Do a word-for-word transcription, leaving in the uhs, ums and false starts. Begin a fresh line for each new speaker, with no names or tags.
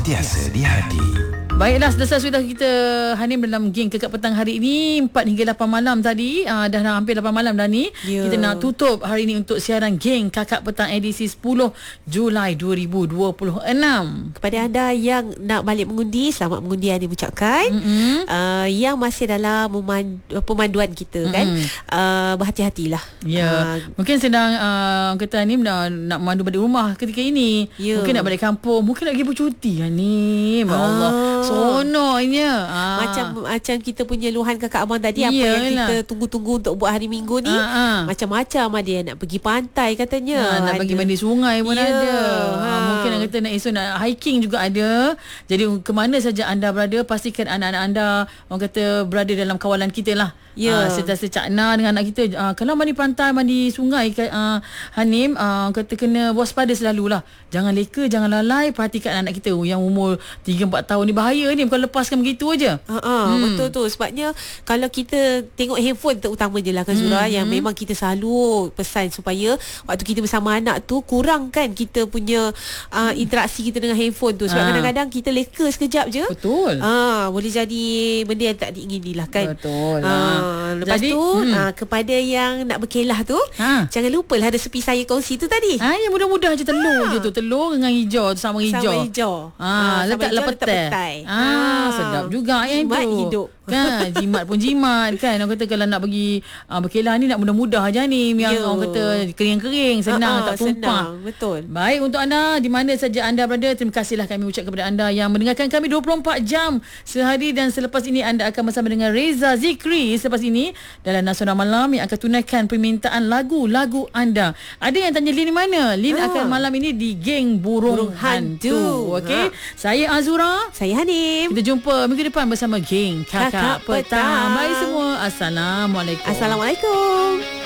sentiasa di hati.
Baiklah, selesai sudah kita Hanim dalam geng Kakak Petang hari ini empat hingga lapan malam tadi. uh, Dah hampir lapan malam dah ni. yeah. Kita nak tutup hari ini untuk siaran geng Kakak Petang edisi sepuluh Julai dua ribu dua puluh enam.
Kepada anda yang nak balik mengundi, selamat mengundi yang diucapkan. mm-hmm. uh, Yang masih dalam meman- pemanduan kita, mm-hmm. kan, uh, berhati-hatilah.
Ya, yeah. uh, Mungkin sedang uh, kata Hanim dah nak memandu balik rumah ketika ini. yeah. Mungkin nak balik kampung, mungkin nak pergi bercuti Hanim. Ya Allah, seronoknya. ah.
Macam macam kita punya luahan kakak abang tadi. Apa
Yalah.
yang kita tunggu-tunggu untuk buat hari Minggu ni.
ah, ah.
Macam-macam ada yang nak pergi pantai katanya.
ha, Nak
ada.
pergi mandi sungai pun
Ya.
ada. ha,
Ha.
Mungkin nak kata nak esok nak hiking juga ada. Jadi ke mana saja anda berada, pastikan anak-anak anda orang kata berada dalam kawalan kita lah.
Ya.
ha, Sentiasa cakna dengan anak kita. ha, Kalau mandi pantai, mandi sungai, ha, Hanim, ha, kata kena waspada selalulah. Jangan leka, jangan lalai. Perhatikan anak kita yang umur tiga empat tahun ni. Bahaya ni, bukan lepaskan begitu aja.
Ha, ha, hmm. Betul tu. Sebabnya kalau kita tengok handphone terutama je lah kan Zura, hmm. yang memang kita selalu pesan supaya waktu kita bersama anak tu kurangkan kita punya uh, interaksi kita dengan handphone tu. Sebab
ha.
kadang-kadang kita leka sekejap je.
Betul.
Ah, boleh jadi benda yang tak diingini lah kan.
Betul.
Ah, lepas
Jadi,
tu
hmm.
ah, kepada yang nak berkelah tu,
Ha.
jangan lupalah resepi saya kongsi tu tadi.
Ah, yang mudah-mudah je telur je tu. Telur dengan hijau tu, sama hijau.
Sama hijau.
Ah,
Ah,
letak
sama hijau,
letak
letak
petai.
petai.
Ah,
Ah.
sedap juga yang
Jimat
tu.
hidup.
Kan, jimat pun jimat kan. Orang kata kalau nak pergi uh, berkelah ni nak mudah-mudah aja ni. Yang
Ya.
orang kata kering-kering, senang,
Ah, ah,
tak tumpah.
senang, betul.
Baik, untuk anda di mana saja anda berada, terima kasihlah kami ucap kepada anda yang mendengarkan kami dua puluh empat jam sehari. Dan selepas ini anda akan bersama dengan Reza Zikri selepas ini dalam Nasional Malam yang akan tunaikan permintaan lagu-lagu anda. Ada yang tanya Lin di mana? Lin
Ah.
akan malam ini di Geng Burung,
Burung
Hantu.
Hantu.
Okey.
Ah.
Saya Azura.
Saya Hanim.
Kita jumpa minggu depan bersama Geng Kakak,
Kakak
Petang.
Petang.
Bye semua. Assalamualaikum.
Assalamualaikum.